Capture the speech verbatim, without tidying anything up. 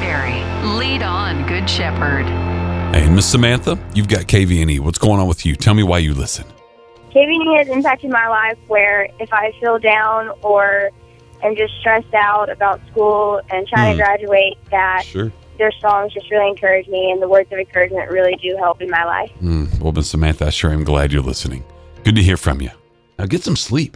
Berry. Lead on, Good Shepherd. Hey, Miss Samantha, you've got K V N E. What's going on with you? Tell me why you listen. K V N E has impacted my life where if I feel down or am just stressed out about school and trying Mm. to graduate, that Sure. their songs just really encourage me, and the words of encouragement really do help in my life. Mm. Well, Miss Samantha, I sure am glad you're listening. Good to hear from you. Now get some sleep.